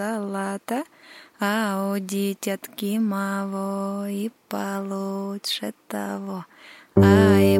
салата, а у дитятки мало и получше того.